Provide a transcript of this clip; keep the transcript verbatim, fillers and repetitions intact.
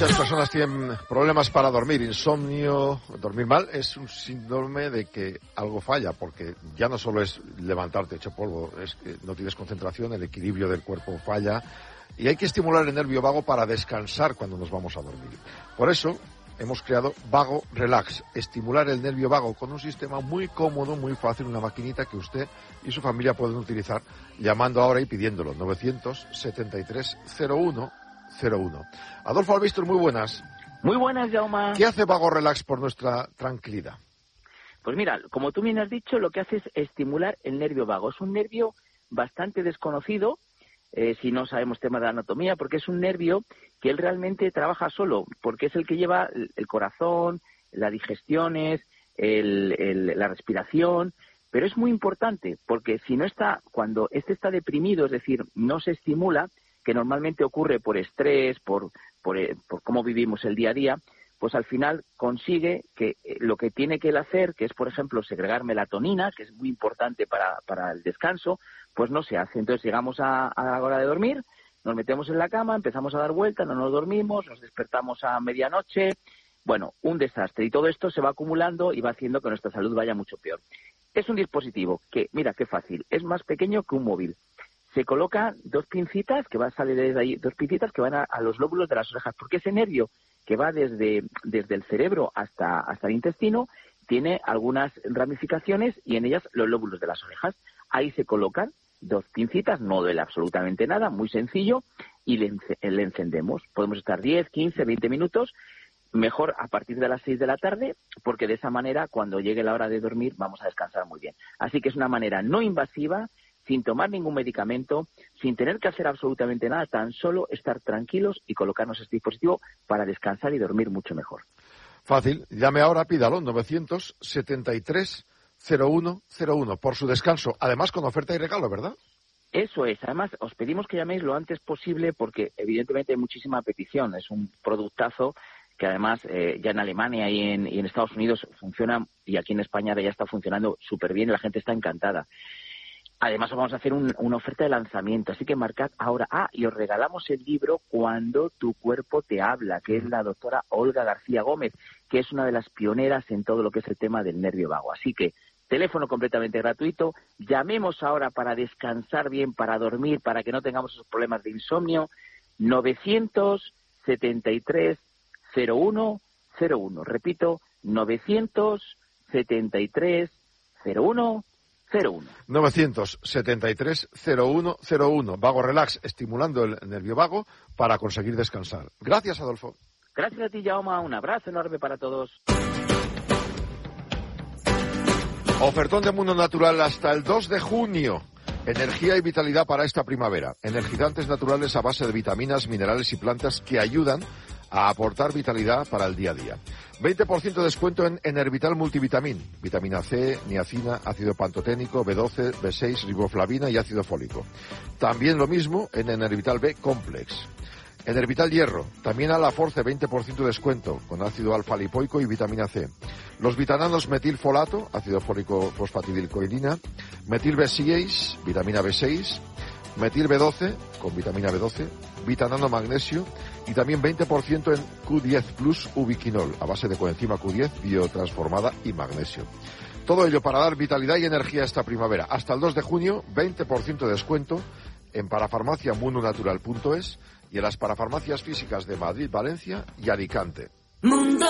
Muchas personas tienen problemas para dormir, insomnio, dormir mal. Es un síndrome de que algo falla, porque ya no solo es levantarte hecho polvo, es que no tienes concentración, el equilibrio del cuerpo falla y hay que estimular el nervio vago para descansar cuando nos vamos a dormir. Por eso hemos creado Vago Relax, estimular el nervio vago con un sistema muy cómodo, muy fácil, una maquinita que usted y su familia pueden utilizar llamando ahora y pidiéndolo, novecientos setenta y tres cero uno cero uno. Adolfo Albistur, muy buenas. Muy buenas, Jaume. ¿Qué hace Vago Relax por nuestra tranquilidad? Pues mira, como tú bien has dicho, lo que hace es estimular el nervio vago. Es un nervio bastante desconocido, eh, si no sabemos temas de anatomía, porque es un nervio que él realmente trabaja solo, porque es el que lleva el corazón, las digestiones, el, el, la respiración. Pero es muy importante, porque si no está, cuando este está deprimido, es decir, no se estimula, que normalmente ocurre por estrés, por, por, por cómo vivimos el día a día, pues al final consigue que lo que tiene que él hacer, que es, por ejemplo, segregar melatonina, que es muy importante para, para el descanso, pues no se hace. Entonces llegamos a, a la hora de dormir, nos metemos en la cama, empezamos a dar vueltas, no nos dormimos, nos despertamos a medianoche. Bueno, un desastre. Y todo esto se va acumulando y va haciendo que nuestra salud vaya mucho peor. Es un dispositivo que, mira qué fácil, es más pequeño que un móvil. Se colocan dos pincitas que van a salir desde ahí, dos pincitas que van a, a los lóbulos de las orejas, porque ese nervio que va desde, desde el cerebro hasta, hasta el intestino tiene algunas ramificaciones y en ellas los lóbulos de las orejas. Ahí se colocan dos pincitas, no duele absolutamente nada, muy sencillo, y le, le encendemos. Podemos estar diez, quince, veinte minutos, mejor a partir de las seis de la tarde, porque de esa manera, cuando llegue la hora de dormir, vamos a descansar muy bien. Así que es una manera no invasiva, sin tomar ningún medicamento, sin tener que hacer absolutamente nada, tan solo estar tranquilos y colocarnos este dispositivo para descansar y dormir mucho mejor. Fácil, llame ahora, pídalo, novecientos setenta y tres cero uno cero uno, por su descanso, además con oferta y regalo, ¿verdad? Eso es, además os pedimos que llaméis lo antes posible porque evidentemente hay muchísima petición, es un productazo que además eh, ya en Alemania y en, y en Estados Unidos funciona y aquí en España ya está funcionando súper bien y la gente está encantada. Además, vamos a hacer un, una oferta de lanzamiento, así que marcad ahora. Ah, y os regalamos el libro Cuando tu cuerpo te habla, que es la doctora Olga García Gómez, que es una de las pioneras en todo lo que es el tema del nervio vago. Así que, teléfono completamente gratuito, llamemos ahora para descansar bien, para dormir, para que no tengamos esos problemas de insomnio, novecientos setenta y tres cero uno cero uno. Repito, novecientos setenta y tres cero uno cero uno. novecientos setenta y tres cero uno cero uno. Vago Relax, estimulando el nervio vago para conseguir descansar. Gracias, Adolfo. Gracias a ti, Jaume. Un abrazo enorme para todos. Ofertón de Mundo Natural hasta el dos de junio. Energía y vitalidad para esta primavera. Energizantes naturales a base de vitaminas, minerales y plantas que ayudan a aportar vitalidad para el día a día. veinte por ciento de descuento en Enervital Multivitamin, vitamina C, niacina, ácido pantoténico, B doce, B seis, riboflavina y ácido fólico. También lo mismo en Enervital B Complex. Enervital Hierro, también a la Force, veinte por ciento de descuento, con ácido alfa-lipoico y vitamina C. Los vitananos metilfolato, ácido fólico fosfatidilcoilina, metil B seis, vitamina B seis, metil B doce, con vitamina B doce, vitanano magnesio, y también veinte por ciento en Q diez Plus ubiquinol, a base de coenzima Q diez, biotransformada y magnesio. Todo ello para dar vitalidad y energía esta primavera. Hasta el dos de junio, veinte por ciento de descuento en parafarmacia mundo natural punto es y en las parafarmacias físicas de Madrid, Valencia y Alicante. Mundo